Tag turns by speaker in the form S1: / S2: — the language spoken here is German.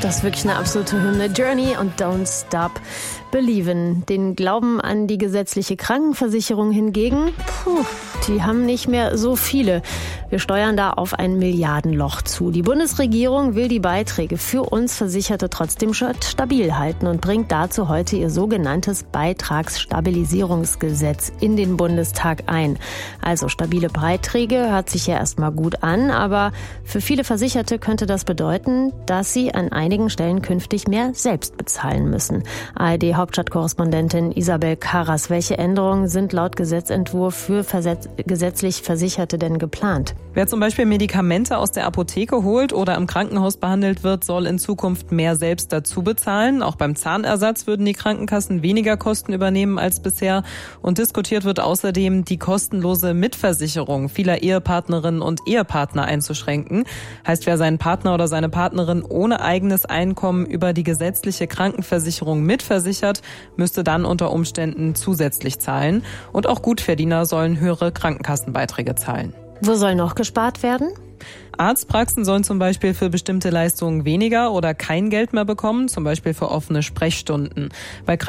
S1: Das ist wirklich eine absolute Hymne. Journey und Don't Stop Believin'. Den Glauben an die gesetzliche Krankenversicherung hingegen, die haben nicht mehr so viele. Wir steuern da auf ein Milliardenloch zu. Die Bundesregierung will die Beiträge für uns Versicherte trotzdem stabil halten und bringt dazu heute ihr sogenanntes Beitragsstabilisierungsgesetz in den Bundestag ein. Also stabile Beiträge hört sich ja erstmal gut an, aber für viele Versicherte könnte das bedeuten, dass sie an einigen Stellen künftig mehr selbst bezahlen müssen. ARD-Hauptstadtkorrespondentin Isabel Karras, welche Änderungen sind laut Gesetzentwurf für gesetzlich Versicherte denn geplant?
S2: Wer zum Beispiel Medikamente aus der Apotheke holt oder im Krankenhaus behandelt wird, soll in Zukunft mehr selbst dazu bezahlen. Auch beim Zahnersatz würden die Krankenkassen weniger Kosten übernehmen als bisher. Und diskutiert wird außerdem, die kostenlose Mitversicherung vieler Ehepartnerinnen und Ehepartner einzuschränken. Heißt, wer seinen Partner oder seine Partnerin ohne eigenes Einkommen über die gesetzliche Krankenversicherung mitversichert, müsste dann unter Umständen zusätzlich zahlen. Und auch Gutverdiener sollen höhere Krankenkassenbeiträge zahlen.
S1: Wo soll noch gespart werden?
S2: Arztpraxen sollen zum Beispiel für bestimmte Leistungen weniger oder kein Geld mehr bekommen, zum Beispiel für offene Sprechstunden. Bei